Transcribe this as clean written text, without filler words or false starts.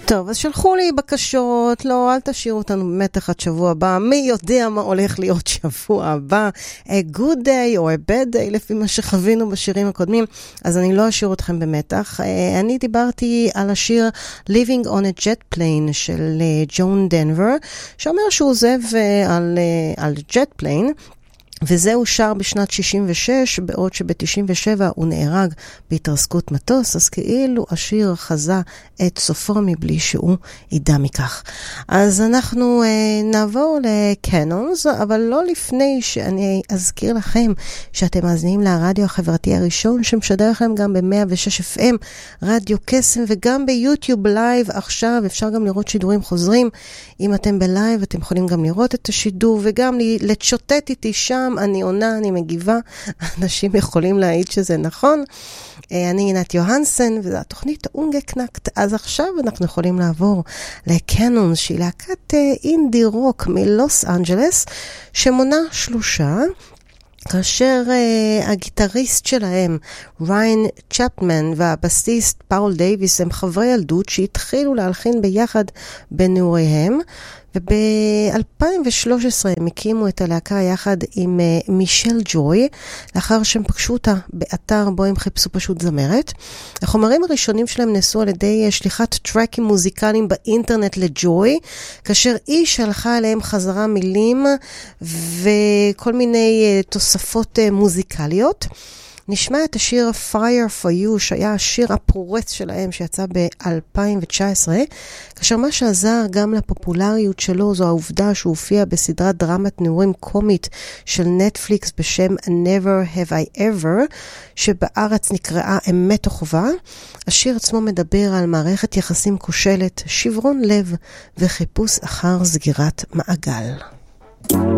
טוב, אז שלחו לי בקשות, לא, אל תשאירו אותנו במתח עד שבוע הבא, מי יודע מה הולך להיות שבוע הבא, a good day או a bad day, לפי מה שחווינו בשירים הקודמים, אז אני לא אשאיר אתכם במתח. אני דיברתי על השיר Living on a Jet Plane של ג'ון דנבר, שאומר שהוא עוזב על Jet Plane, וזה אושר בשנת 66, בעוד שב-97 הוא נהרג בהתרסקות מטוס, אז כאילו השיר חזה את סופו מבלי שהוא ידע מכך. אז אנחנו נעבור לקנונס, אבל לא לפני שאני אזכיר לכם שאתם מאזינים לרדיו החברתי הראשון, שמשדר לכם גם ב-106 FM, רדיו קסם, וגם ביוטיוב לייב עכשיו, אפשר גם לראות שידורים חוזרים. אם אתם בלייב, אתם יכולים גם לראות את השידור, וגם לצ'וטט איתי שם, אני עונה, אני מגיבה, אנשים יכולים להעיד שזה נכון. אני עינת יוהנסן, וזו התוכנית אונגקנקט. אז עכשיו אנחנו יכולים לעבור לקנונס, שהיא להקת אינדי רוק מלוס אנג'לס, שמונה 3, כאשר הגיטריסט שלהם, ריין צ'פמן, והבסיסט פאול דייביס, הם חברי ילדות שהתחילו להלחין ביחד בנעוריהם, וב-2013 הם הקימו את הלהקה יחד עם מישל ג'וי, לאחר שהם פגשו אותה באתר בו הם חיפשו פשוט זמרת. החומרים הראשונים שלהם נעשו על ידי שליחת טרקים מוזיקליים באינטרנט לג'וי, כאשר היא שלחה אליהם חזרה מילים וכל מיני תוספות מוזיקליות. נשמע את השיר Fire for You, שהיה השיר הפורץ שלהם שיצא ב-2019, כאשר מה שעזר גם לפופולריות שלו זו העובדה שהוא הופיע בסדרת דרמת נעורים קומית של נטפליקס בשם Never Have I Ever, שבארץ נקראה אמת או חובה. השיר עצמו מדבר על מערכת יחסים כושלת, שברון לב וחיפוש אחר סגירת מעגל.